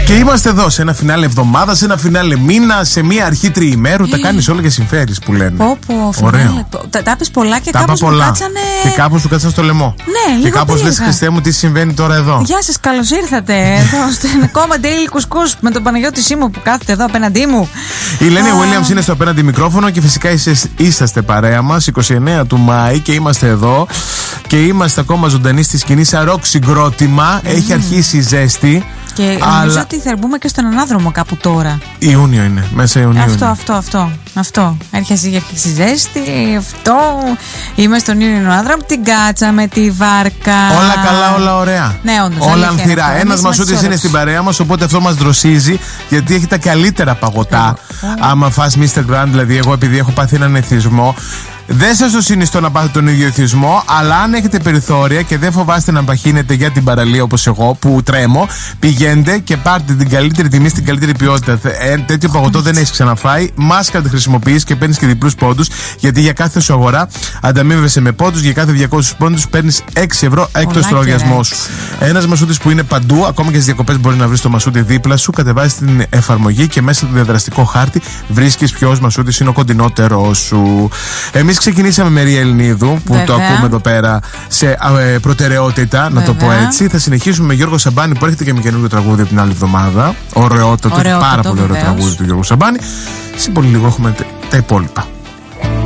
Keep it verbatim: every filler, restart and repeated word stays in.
Και είμαστε εδώ σε ένα φινάλε εβδομάδα, σε ένα φινάλε μήνα, σε μια αρχή τριημέρου. Τα κάνεις όλα και συμφέρεις που λένε. Πω, ωραίο. Τα, τα πεις πολλά και κάπως μου κάτσανε. Και κάπως σου κάτσανε στο λαιμό. Ναι, και κάπως λες, Χριστέ μου, τι συμβαίνει τώρα εδώ. Γεια σας, καλώς ήρθατε εδώ στο Κόμμα Daily Κουσκούς με τον Παναγιώτη Σίμω που κάθεται εδώ απέναντί μου. Η Λένη Williams είναι στο απέναντι μικρόφωνο και φυσικά είσαστε παρέα μας. είκοσι εννέα του Μάη και είμαστε εδώ. Και είμαστε ακόμα ζωντανοί στη σκηνή σαν ροκ συγκρότημα. Mm. Έχει αρχίσει η ζέστη. Και αλλά... νομίζω ότι θα μπούμε και στον ανάδρομο κάπου τώρα. Ιούνιο είναι, μέσα Ιουνίου. Αυτό, είναι. αυτό, αυτό. Αυτό. Έρχεσαι για αρχίσει ζέστη. Αυτό. Είμαι στον Ιούνιο ανάδρομο. Την κάτσαμε τη βάρκα. Όλα καλά, όλα ωραία. Ναι, όντως. Όλα ανθυρά. Ένας μασούτης είναι στην παρέα μας, οπότε αυτό μας δροσίζει, γιατί έχει τα καλύτερα παγωτά. Oh. Άμα φας μίστερ Grand, δηλαδή, εγώ επειδή έχω πάθει έναν εθισμό. Δεν σας το συνιστώ να πάθετε τον ίδιο εθισμό, αλλά αν έχετε περιθώρια και δεν φοβάστε να παχύνετε για την παραλία όπως εγώ που τρέμω, πηγαίνετε και πάρτε την καλύτερη τιμή στην καλύτερη ποιότητα. Ε, τέτοιο παγωτό δεν έχεις ξαναφάει. Μάσκα τη χρησιμοποιείς και παίρνεις και διπλούς πόντους, γιατί για κάθε σου αγορά ανταμείβεσαι με πόντους. Για κάθε διακόσιους πόντους παίρνεις έξι ευρώ έκτος στο λογαριασμό σου. Ένας μασούτης που είναι παντού, ακόμα και στις διακοπές μπορεί να βρεις το μασούτη δίπλα σου. Κατεβάζεις την εφαρμογή και μέσα στο διαδραστικό χάρτη βρίσκεις ποιος μασούτης είναι ο κοντινότερος σου. Εμείς ξεκινήσαμε με Ρία Ελληνίδου, που Βέβαια. το ακούμε εδώ πέρα σε ε, προτεραιότητα, Βέβαια. να το πω έτσι. Θα συνεχίσουμε με Γιώργο Σαμπάνη, που έρχεται και με καινούργιο τραγούδι από την άλλη εβδομάδα. Ωραιότατο, πάρα πολύ ωραίο τραγούδι του Γιώργου Σαμπάνη. Σε πολύ λίγο έχουμε τα υπόλοιπα.